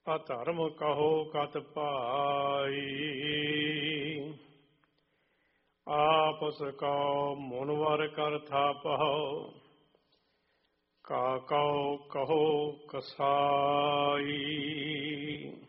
ਅਧਰਮ ਕਹੋ ਕਤ ਭਾਈ। ਆਪਸ ਕਉ ਮੁਨਵਰ ਕਰ ਥਾਪਹੁ, ਕਾ ਕਉ ਕਹੋ ਕਸਾਈ।